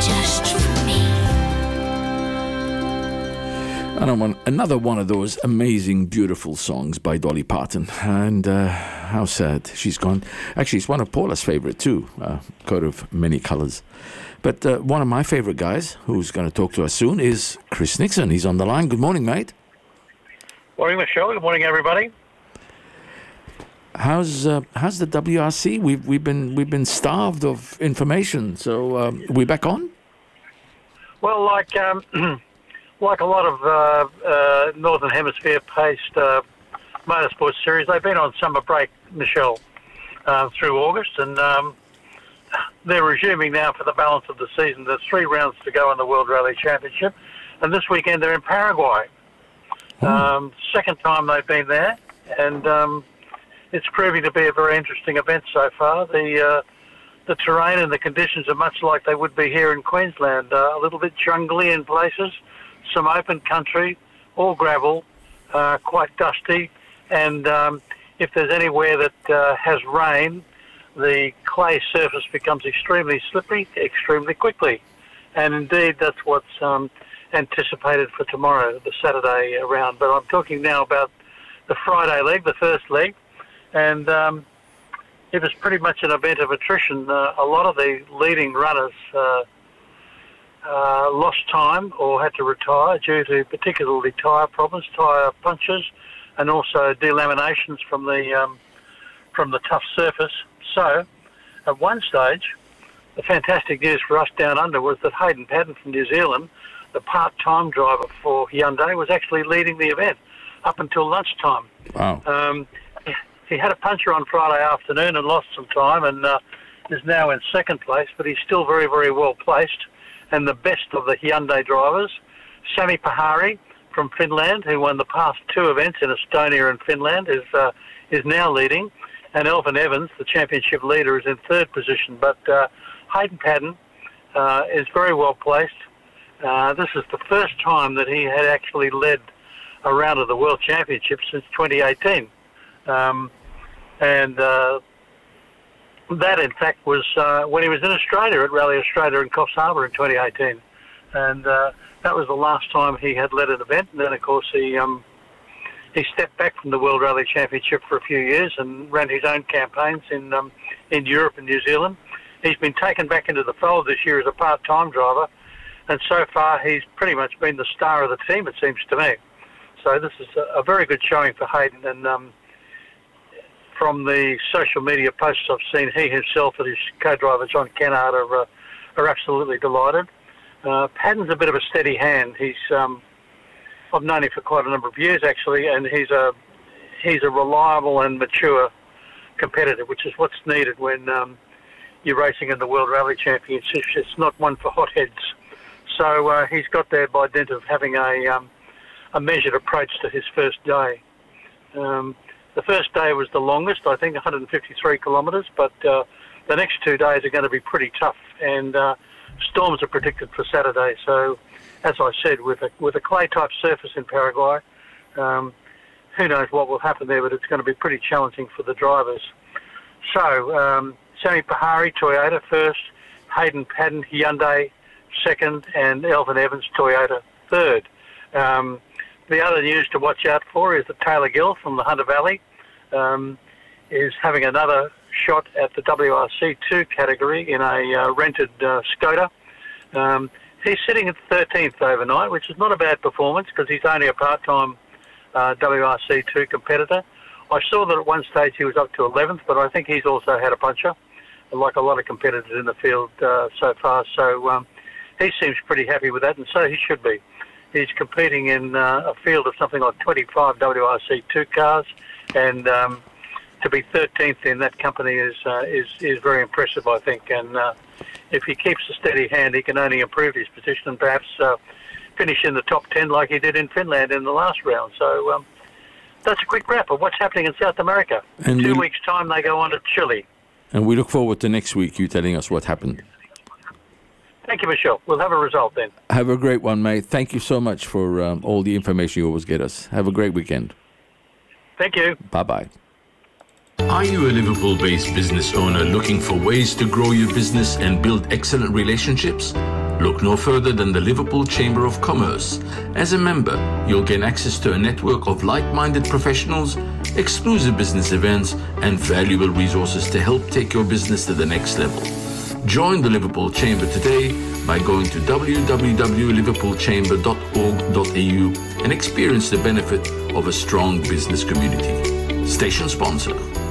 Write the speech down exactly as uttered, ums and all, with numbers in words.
just for me. And I want another one of those amazing, beautiful songs by Dolly Parton. And uh, how sad she's gone. Actually, it's one of Paula's favorite too, uh, Coat of Many Colors. But uh, one of my favorite guys, who's going to talk to us soon, is Chris Nixon. He's on the line. Good morning, mate. Morning, Michelle. Good morning, everybody. How's uh, how's the W R C? We've we've been we've been starved of information. So um, are we back on? Well, like um, like a lot of uh, uh, Northern Hemisphere-based uh, motorsport series, they've been on summer break, Michelle, uh, through August, and um, they're resuming now for the balance of the season. There's three rounds to go in the World Rally Championship, and this weekend they're in Paraguay. Oh. Um, second time they've been there, and um, it's proving to be a very interesting event so far. The uh, the terrain and the conditions are much like they would be here in Queensland, uh, a little bit jungly in places, some open country, all gravel, uh, quite dusty, and um, if there's anywhere that uh, has rain, the clay surface becomes extremely slippery extremely quickly. And indeed, that's what's um, anticipated for tomorrow, the Saturday round. But I'm talking now about the Friday leg, the first leg, and um, it was pretty much an event of attrition. Uh, a lot of the leading runners uh, uh, lost time or had to retire due to particularly tyre problems, tyre punctures, and also delaminations from the um, from the tough surface. So, at one stage, the fantastic news for us down under was that Hayden Paddon from New Zealand, the part-time driver for Hyundai, was actually leading the event up until lunchtime. Wow. Um, he had a puncture on Friday afternoon and lost some time, and uh, is now in second place, but he's still very, very well placed. And the best of the Hyundai drivers, Sami Pahari from Finland, who won the past two events in Estonia and Finland, is uh, is now leading. And Elfyn Evans, the championship leader, is in third position. But uh, Hayden Paddon uh, is very well placed. Uh, this is the first time that he had actually led a round of the World Championship since twenty eighteen. Um, and uh, that, in fact, was uh, when he was in Australia at Rally Australia in Coffs Harbour in twenty eighteen. And uh, that was the last time he had led an event. And then, of course, he... Um, He stepped back from the World Rally Championship for a few years and ran his own campaigns in um, in Europe and New Zealand. He's been taken back into the fold this year as a part-time driver, and so far he's pretty much been the star of the team, it seems to me. So this is a, a very good showing for Hayden, and um, from the social media posts I've seen, he himself and his co-driver John Kennard are, uh, are absolutely delighted. Uh, Paddon's a bit of a steady hand. He's... Um, I've known him for quite a number of years, actually, and he's a he's a reliable and mature competitor, which is what's needed when um, you're racing in the World Rally Championships. It's not one for hotheads. So uh, he's got there by dint of having a um, a measured approach to his first day. Um, the first day was the longest, I think, one hundred fifty-three kilometres, but uh, the next two days are going to be pretty tough, and uh, storms are predicted for Saturday. So, as I said, with a, with a clay-type surface in Paraguay, um, who knows what will happen there, but it's going to be pretty challenging for the drivers. So, um, Sami Pahari, Toyota first, Hayden Paddon, Hyundai second, and Elfyn Evans, Toyota third. Um, the other news to watch out for is that Taylor Gill from the Hunter Valley um, is having another shot at the W R C two category in a uh, rented uh, Skoda. Um, He's sitting at thirteenth overnight, which is not a bad performance because he's only a part-time uh, W R C two competitor. I saw that at one stage he was up to eleventh, but I think he's also had a puncture, like a lot of competitors in the field uh, so far. So um, he seems pretty happy with that, and so he should be. He's competing in uh, a field of something like twenty-five W R C two cars, and um, to be thirteenth in that company is uh, is is very impressive, I think. And uh, if he keeps a steady hand, he can only improve his position and perhaps uh, finish in the top ten like he did in Finland in the last round. So um, that's a quick wrap of what's happening in South America. And in two we, weeks' time, they go on to Chile. And we look forward to next week, you telling us what happened. Thank you, Michelle. We'll have a result then. Have a great one, mate. Thank you so much for um, all the information you always get us. Have a great weekend. Thank you. Bye-bye. Are you a Liverpool-based business owner looking for ways to grow your business and build excellent relationships? Look no further than the Liverpool Chamber of Commerce. As a member, you'll gain access to a network of like-minded professionals, exclusive business events, and valuable resources to help take your business to the next level. Join the Liverpool Chamber today by going to w w w dot liverpool chamber dot org dot a u and experience the benefit of a strong business community. Station sponsor.